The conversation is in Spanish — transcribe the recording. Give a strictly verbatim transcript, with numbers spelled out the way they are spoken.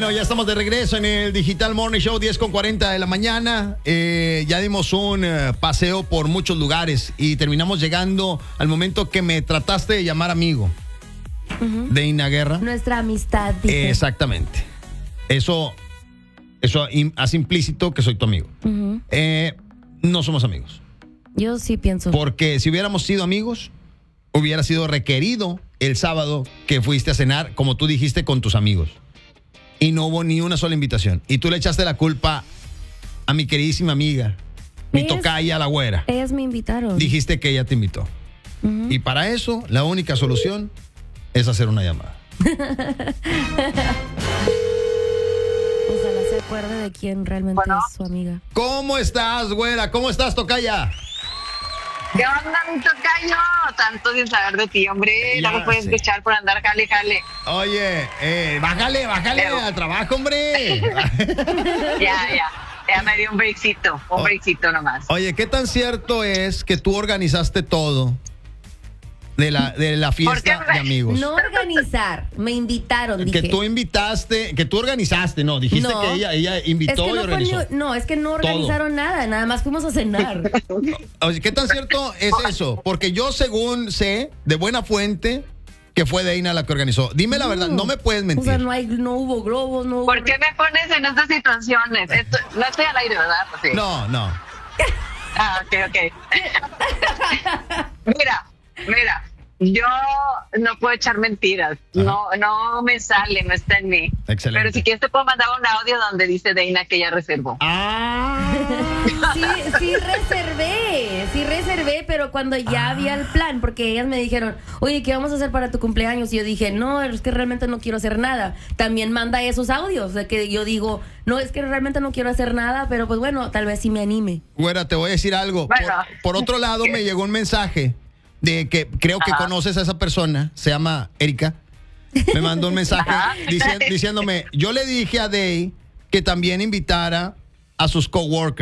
Bueno, ya estamos de regreso en el Digital Morning Show, diez con cuarenta de la mañana. Eh, ya dimos un uh, paseo por muchos lugares y terminamos llegando al momento que me trataste de llamar amigo. Uh-huh. De Ina Guerra. Nuestra amistad. Dice. Exactamente. Eso, eso hace implícito que soy tu amigo. Uh-huh. Eh, no somos amigos. Yo sí pienso. Porque si hubiéramos sido amigos, hubiera sido requerido el sábado que fuiste a cenar, como tú dijiste, con tus amigos. Y no hubo ni una sola invitación. Y tú le echaste la culpa a mi queridísima amiga, mi ellas, tocaya, la güera. Ellas me invitaron. Dijiste que ella te invitó. Uh-huh. Y para eso, la única solución es hacer una llamada. Ojalá se acuerde de quién realmente bueno. es su amiga. ¿Cómo estás, güera? ¿Cómo estás, tocaya? ¿Qué onda, mi tocayo? Tanto sin saber de ti, hombre. Ya no me puedes echar por andar jale, jale. Oye, eh, bájale, bájale Pero... al trabajo, hombre. ya, ya. Ya me dio un breakcito, un oh. breakcito nomás. Oye, ¿qué tan cierto es que tú organizaste todo de la, de la fiesta de amigos? No organizar, me invitaron, dije. Que tú invitaste, que tú organizaste, no, dijiste no. que ella, ella invitó es que no y organizó. Ni, no, es que no organizaron todo. nada, nada más fuimos a cenar. Oye, ¿qué tan cierto es eso? Porque yo según sé, de buena fuente, que fue Deina la que organizó. Dime no. la verdad, no me puedes mentir. O sea, no, hay, no hubo globos, no hubo... ¿Por qué me pones en estas situaciones? Esto, no estoy al aire, ¿verdad? Sí. No, no. Ah, ok, ok. Mira, mira. Yo no puedo echar mentiras. Ajá. No no me sale, no está en mí. Excelente. Pero si quieres te puedo mandar un audio donde dice Deina que ya reservó. Ah. sí, sí reservé, sí reservé, pero cuando ya ah. había el plan, porque ellas me dijeron, oye, ¿qué vamos a hacer para tu cumpleaños? Y yo dije, no, es que realmente no quiero hacer nada. También manda esos audios de que yo digo, no, es que realmente no quiero hacer nada, pero pues bueno, tal vez sí me anime. Güera, te voy a decir algo. Bueno. Por, por otro lado, me llegó un mensaje de que creo que Ajá. conoces a esa persona, se llama Erika, me mandó un mensaje dici- diciéndome, yo le dije a Day que también invitara a sus coworkers.